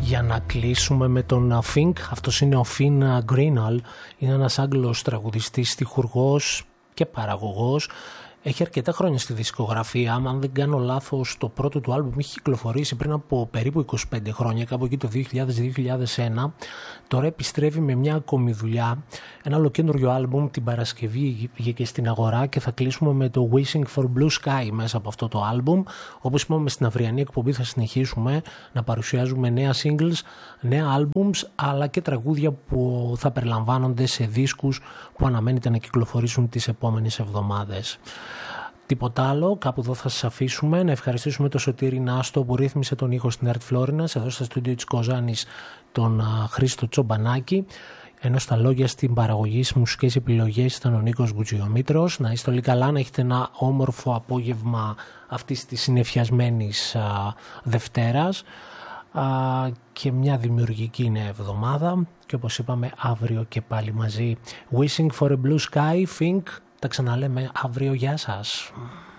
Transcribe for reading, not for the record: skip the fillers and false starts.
Για να κλείσουμε με τον Fink, αυτός είναι ο Finn Greenall, είναι ένας Άγγλος τραγουδιστής, στιχουργός και παραγωγός. Έχει αρκετά χρόνια στη δισκογραφία, αν δεν κάνω λάθος το πρώτο του άλμπουμ είχε κυκλοφορήσει πριν από περίπου 25 χρόνια, κάπου εκεί το 2000-2001. Τώρα επιστρέφει με μια ακόμη δουλειά, ένα ολοκέντρο άλμπουμ την Παρασκευή βγήκε και στην αγορά και θα κλείσουμε με το Wishing for Blue Sky μέσα από αυτό το άλμπουμ. Όπως είπαμε στην αυριανή εκπομπή θα συνεχίσουμε να παρουσιάζουμε νέα singles, νέα albums αλλά και τραγούδια που θα περιλαμβάνονται σε δίσκους που αναμένεται να κυκλοφορήσουν τις επόμενες εβδομάδες. Τίποτα άλλο, κάπου εδώ θα σας αφήσουμε. Να ευχαριστήσουμε τον Σωτήρη Νάστο που ρύθμισε τον ήχο στην Art Florinas, εδώ στα στούντιο της Κοζάνης τον Χρήστο Τσομπανάκη, ενώ στα λόγια στην παραγωγή στις μουσικές επιλογές ήταν ο Νίκος Μπουτζιομήτρος. Να είστε όλοι καλά, να έχετε ένα όμορφο απόγευμα αυτής της συννεφιασμένης Δευτέρας και μια δημιουργική νέα εβδομάδα και όπως είπαμε αύριο και πάλι μαζί. Wishing for a blue sky, Fink. Τα ξαναλέμε αύριο, γεια σας.